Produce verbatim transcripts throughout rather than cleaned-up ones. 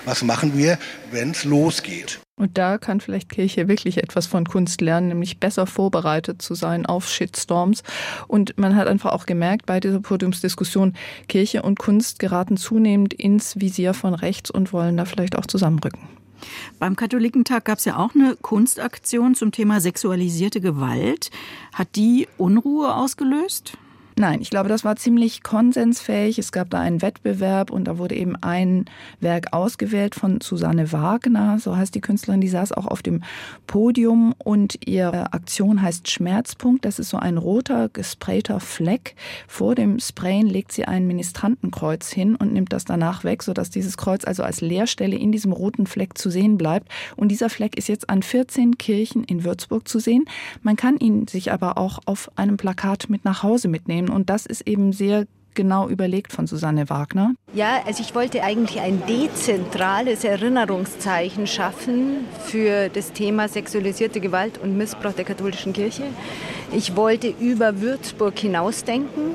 Was machen wir, wenn es losgeht? Und da kann vielleicht Kirche wirklich etwas von Kunst lernen, nämlich besser vorbereitet zu sein auf Shitstorms. Und man hat einfach auch gemerkt bei dieser Podiumsdiskussion, Kirche und Kunst geraten zunehmend ins Visier von rechts und wollen da vielleicht auch zusammenrücken. Beim Katholikentag gab es ja auch eine Kunstaktion zum Thema sexualisierte Gewalt. Hat die Unruhe ausgelöst? Nein, ich glaube, das war ziemlich konsensfähig. Es gab da einen Wettbewerb und da wurde eben ein Werk ausgewählt von Susanne Wagner, so heißt die Künstlerin, die saß auch auf dem Podium und ihre Aktion heißt Schmerzpunkt. Das ist so ein roter, gesprayter Fleck. Vor dem Sprayen legt sie ein Ministrantenkreuz hin und nimmt das danach weg, sodass dieses Kreuz also als Leerstelle in diesem roten Fleck zu sehen bleibt. Und dieser Fleck ist jetzt an vierzehn Kirchen in Würzburg zu sehen. Man kann ihn sich aber auch auf einem Plakat mit nach Hause mitnehmen. Und das ist eben sehr genau überlegt von Susanne Wagner. Ja, also ich wollte eigentlich ein dezentrales Erinnerungszeichen schaffen für das Thema sexualisierte Gewalt und Missbrauch der katholischen Kirche. Ich wollte über Würzburg hinausdenken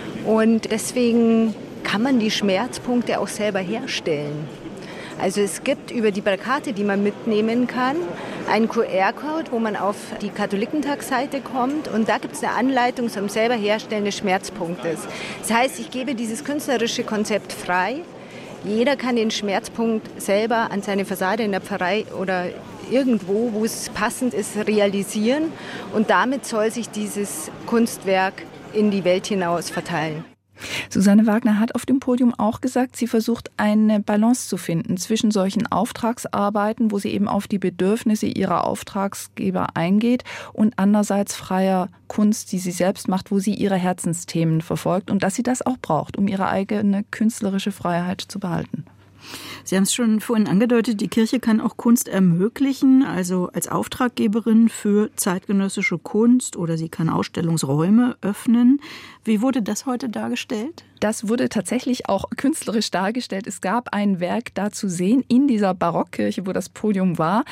und deswegen kann man die Schmerzpunkte auch selber herstellen. Also es gibt über die Plakate, die man mitnehmen kann, einen Q R-Code, wo man auf die Katholikentagsseite kommt und da gibt es eine Anleitung zum selber Herstellen des Schmerzpunktes. Das heißt, ich gebe dieses künstlerische Konzept frei. Jeder kann den Schmerzpunkt selber an seine Fassade in der Pfarrei oder irgendwo, wo es passend ist, realisieren und damit soll sich dieses Kunstwerk in die Welt hinaus verteilen. Susanne Wagner hat auf dem Podium auch gesagt, sie versucht eine Balance zu finden zwischen solchen Auftragsarbeiten, wo sie eben auf die Bedürfnisse ihrer Auftragsgeber eingeht und andererseits freier Kunst, die sie selbst macht, wo sie ihre Herzensthemen verfolgt und dass sie das auch braucht, um ihre eigene künstlerische Freiheit zu behalten. Sie haben es schon vorhin angedeutet, die Kirche kann auch Kunst ermöglichen, also als Auftraggeberin für zeitgenössische Kunst oder sie kann Ausstellungsräume öffnen. Wie wurde das heute dargestellt? Das wurde tatsächlich auch künstlerisch dargestellt. Es gab ein Werk da zu sehen in dieser Barockkirche, wo das Podium war.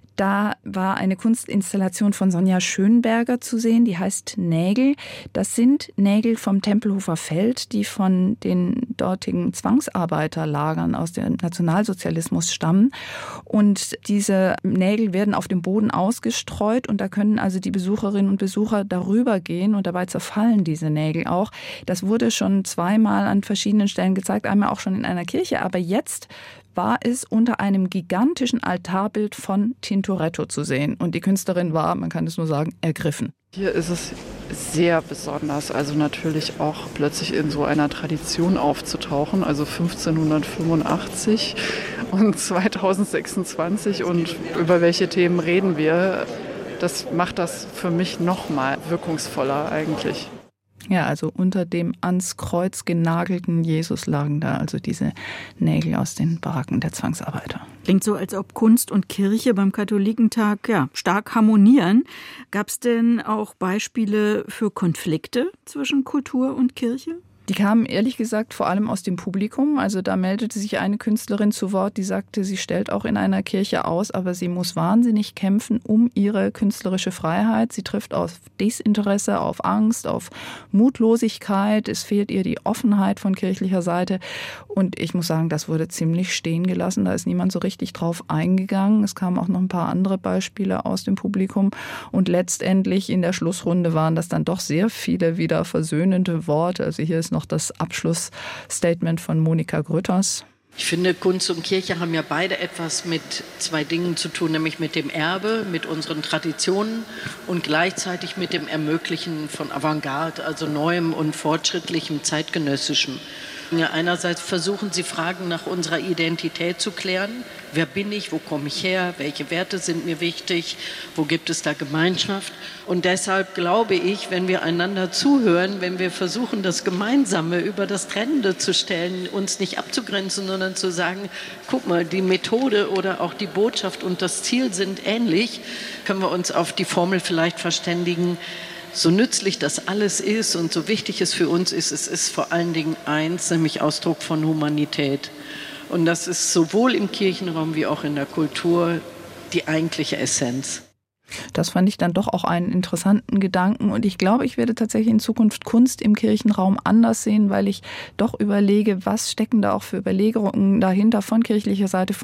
Da war eine Kunstinstallation von Sonja Schönberger zu sehen, die heißt Nägel. Das sind Nägel vom Tempelhofer Feld, die von den dortigen Zwangsarbeiterlagern aus dem Nationalsozialismus stammen. Und diese Nägel werden auf dem Boden ausgestreut und da können also die Besucherinnen und Besucher darüber gehen und dabei zerfallen diese Nägel auch. Das wurde schon zweimal an verschiedenen Stellen gezeigt, einmal auch schon in einer Kirche, aber jetzt war es unter einem gigantischen Altarbild von Tintoretto zu sehen. Und die Künstlerin war, man kann es nur sagen, ergriffen. Hier ist es sehr besonders, also natürlich auch plötzlich in so einer Tradition aufzutauchen, also fünfzehnhundertfünfundachtzig und zweitausendsechsundzwanzig und über welche Themen reden wir, das macht das für mich noch mal wirkungsvoller eigentlich. Ja, also unter dem ans Kreuz genagelten Jesus lagen da also diese Nägel aus den Baracken der Zwangsarbeiter. Klingt so, als ob Kunst und Kirche beim Katholikentag ja, stark harmonieren. Gab es denn auch Beispiele für Konflikte zwischen Kultur und Kirche? Die kamen ehrlich gesagt vor allem aus dem Publikum. Also da meldete sich eine Künstlerin zu Wort, die sagte, sie stellt auch in einer Kirche aus, aber sie muss wahnsinnig kämpfen um ihre künstlerische Freiheit. Sie trifft auf Desinteresse, auf Angst, auf Mutlosigkeit. Es fehlt ihr die Offenheit von kirchlicher Seite. Und ich muss sagen, das wurde ziemlich stehen gelassen. Da ist niemand so richtig drauf eingegangen. Es kamen auch noch ein paar andere Beispiele aus dem Publikum. Und letztendlich in der Schlussrunde waren das dann doch sehr viele wieder versöhnende Worte. Also hier ist noch noch das Abschlussstatement von Monika Grütters. Ich finde, Kunst und Kirche haben ja beide etwas mit zwei Dingen zu tun, nämlich mit dem Erbe, mit unseren Traditionen und gleichzeitig mit dem Ermöglichen von Avantgarde, also Neuem und Fortschrittlichem, Zeitgenössischem. Ja, einerseits versuchen sie, Fragen nach unserer Identität zu klären. Wer bin ich? Wo komme ich her? Welche Werte sind mir wichtig? Wo gibt es da Gemeinschaft? Und deshalb glaube ich, wenn wir einander zuhören, wenn wir versuchen, das Gemeinsame über das Trennende zu stellen, uns nicht abzugrenzen, sondern zu sagen, guck mal, die Methode oder auch die Botschaft und das Ziel sind ähnlich, können wir uns auf die Formel vielleicht verständigen. So nützlich das alles ist und so wichtig es für uns ist, es ist vor allen Dingen eins, nämlich Ausdruck von Humanität. Und das ist sowohl im Kirchenraum wie auch in der Kultur die eigentliche Essenz. Das fand ich dann doch auch einen interessanten Gedanken und ich glaube, ich werde tatsächlich in Zukunft Kunst im Kirchenraum anders sehen, weil ich doch überlege, was stecken da auch für Überlegungen dahinter von kirchlicher Seite, von